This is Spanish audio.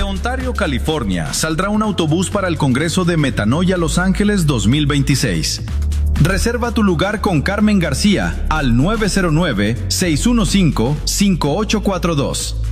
Ontario, California, saldrá un autobús para el Congreso de Metanoia Los Ángeles 2026. Reserva tu lugar con Carmen García al 909-615-5842.